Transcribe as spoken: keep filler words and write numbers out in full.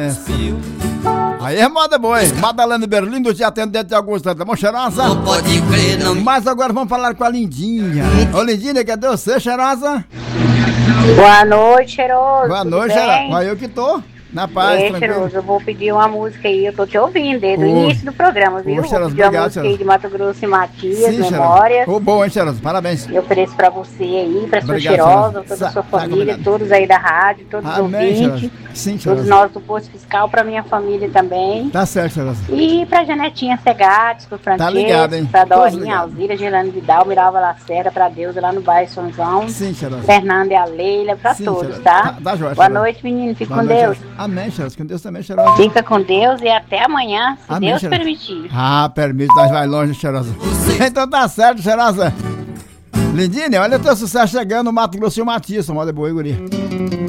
Aí é moda boa, hein? Madalena Berlindo te atendente de Augusta, tá bom, cheirosa? Não pode crer, não. Mas agora vamos falar com a Lindinha. Ô Lindinha, cadê você, cheirosa? Boa noite, cheiroso. Boa noite, cheiroso. cheirosa. Eu que tô. Na paz, é, tranquilo. cheiroso, eu vou pedir uma música aí, eu tô te ouvindo desde o Ô, início do programa, viu? ô, Vou cheiroso, pedir uma obrigado, música aí cheiroso. de Mato Grosso e Matias, Sim, Memórias. Ô, boa, hein, cheirosa? Parabéns. Eu ofereço pra você aí, pra sua Obrigado, cheirosa, cheirosa. toda a sua Tá família, combinado. todos aí da rádio, todos os Amém, ouvintes, cheirosa. Sim, todos cheirosa. nós do Posto Fiscal, pra minha família também. Tá certo, cheirosa. E pra Janetinha Segates, pro Francesco, ligado, hein? pra Todos Dorinha, ligados. Alzira, Gelane Vidal, Miralva Lacerda, pra Deus lá no bairro São João, Sim, cheirosa. Fernanda e a Leila, pra Sim, todos, cheirosa. tá? Tá- tá joia, Boa cheirosa. noite, menino, fique Boa com noite, Deus. cheirosa. Amém, cheirosa. Com Deus também, cheirosa. Fica com Deus e até amanhã, se Amém, Deus cheirosa. permitir. Ah, permite, nós vai longe, cheirosa. Então tá certo, cheirosa. Lindinha, olha o teu sucesso chegando no Mato Grosso e o Matias, moda boa, hein, guri?